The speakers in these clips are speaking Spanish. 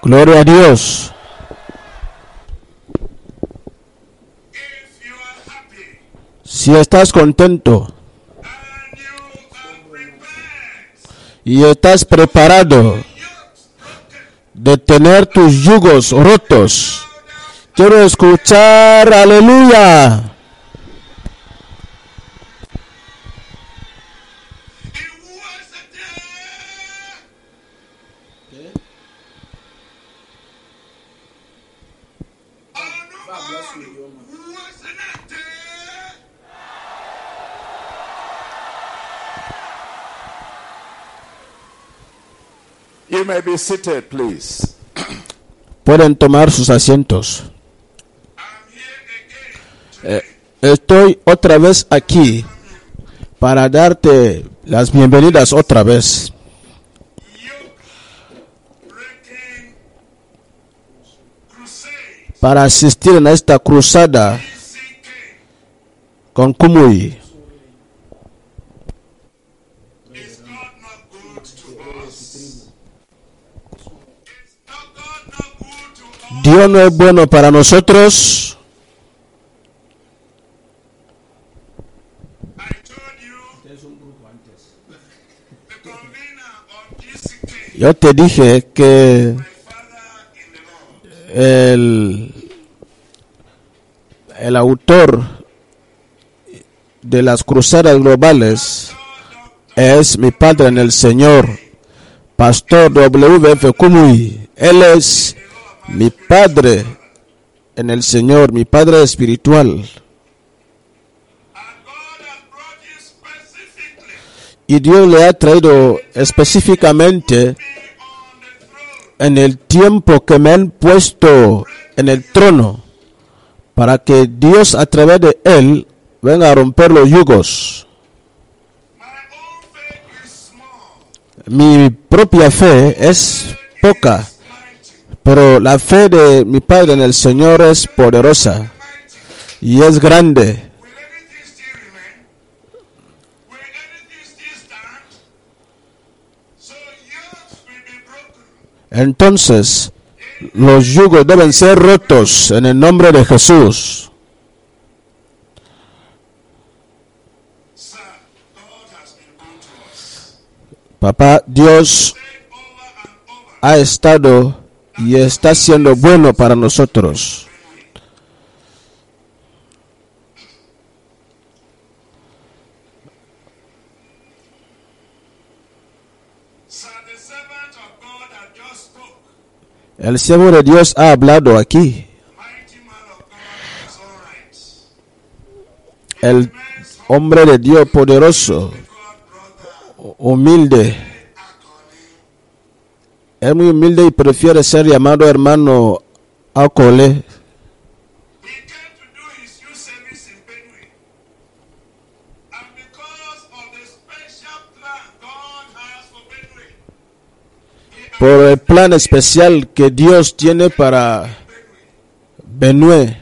Gloria a Dios. Si estás contento y estás preparado de tener tus yugos rotos, quiero escuchar aleluya. You may be seated, please. Pueden tomar sus asientos. Estoy otra vez aquí para darte las bienvenidas otra vez. Para asistir en esta cruzada con Kumuyi. Dios no es bueno para nosotros. Yo te dije que el autor de las cruzadas globales es mi padre en el Señor, Pastor W.F. Kumuyi. Él es mi padre en el Señor, mi padre espiritual. Y Dios le ha traído específicamente en el tiempo que me han puesto en el trono, para que Dios a través de él venga a romper los yugos. Mi propia fe es poca, pero la fe de mi Padre en el Señor es poderosa y es grande. Entonces, los yugos deben ser rotos en el nombre de Jesús. Papá, Dios ha estado y está siendo bueno para nosotros. El siervo de Dios ha hablado aquí. El hombre de Dios poderoso, humilde. Es muy humilde y prefiere ser llamado hermano Akole. Por el plan especial que Dios tiene para Benue,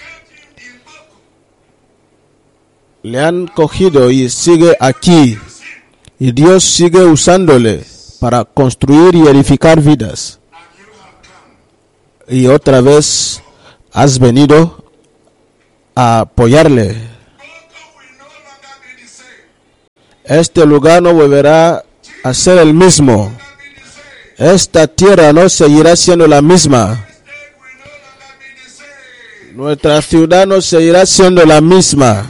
le han cogido y sigue aquí. Y Dios sigue usándole para construir y edificar vidas. Y otra vez has venido a apoyarle. Este lugar no volverá a ser el mismo. Esta tierra no seguirá siendo la misma. Nuestra ciudad no seguirá siendo la misma.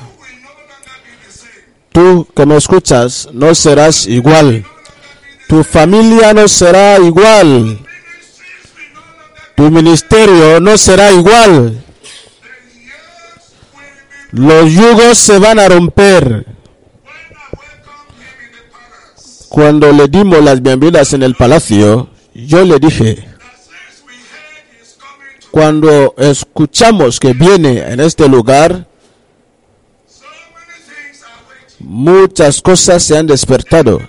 Tú que me escuchas no serás igual. Tu familia no será igual. Tu ministerio no será igual. Los yugos se van a romper. Cuando le dimos las bienvenidas en el palacio, yo le dije, cuando escuchamos que viene en este lugar, muchas cosas se han despertado.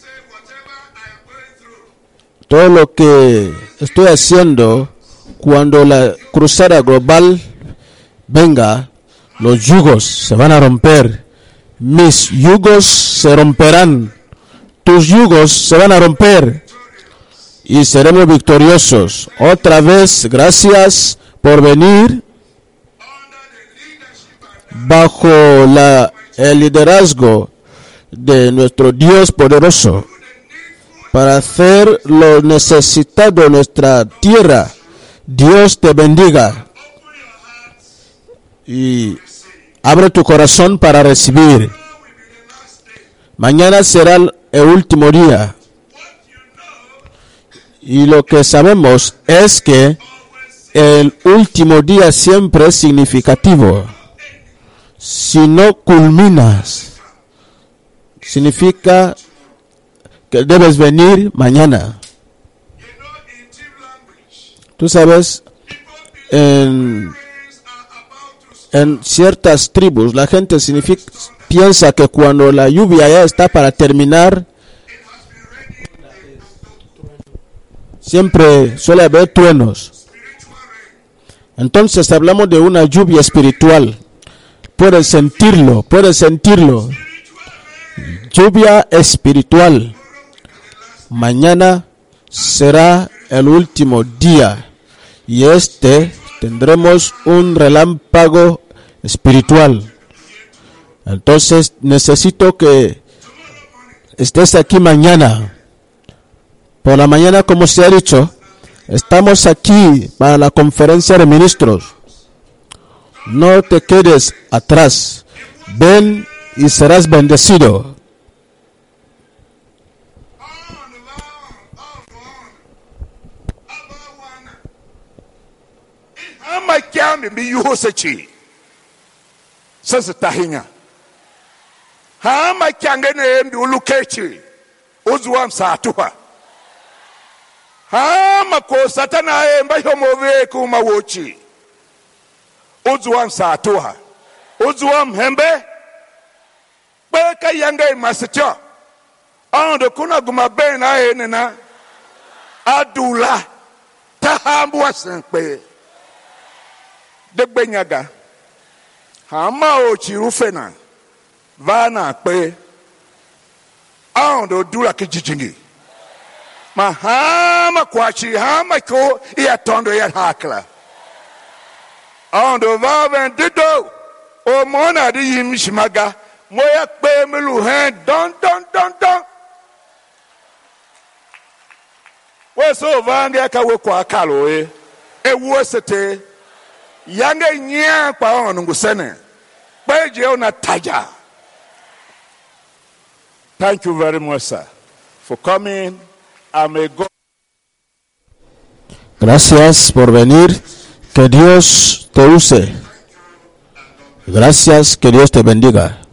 Todo lo que estoy haciendo, cuando la cruzada global venga, los yugos se van a romper. Mis yugos se romperán. Tus yugos se van a romper. y seremos victoriosos. Otra vez, gracias por venir bajo el liderazgo de nuestro Dios poderoso para hacer lo necesitado de nuestra tierra. Dios te bendiga y abre tu corazón para recibir. Mañana será el último día. Y lo que sabemos es que el último día siempre es significativo. Si no culminas, significa que debes venir mañana. Tú sabes, en ciertas tribus la gente piensa que cuando la lluvia ya está para terminar, siempre suele haber truenos. Entonces hablamos de una lluvia espiritual. Puedes sentirlo. Lluvia espiritual. Mañana será el último día y tendremos un relámpago espiritual. Entonces necesito que estés aquí mañana. Por la mañana, como se ha dicho, estamos aquí para la conferencia de ministros. No te quedes atrás. Ven y serás bendecido. Hama ko satana mba homove kuma wochi uzuam satuha uzuam hembe beka yange masityo ando kuna guma bena enena adula tahambu wasenpe degbenyaga hama ochi rufena vana pe ando dula kijijingi mahama kwachi hama ko ya tondo ya hakla ando va vendido o mona di yimshimaga moya pe melu hen don we so vange ka we kwa kalo e wo sete yange nya kwa onu ngusene pe je ona taja. Thank you very much, sir, for coming. Gracias por venir. Que Dios te use. Gracias, que Dios te bendiga.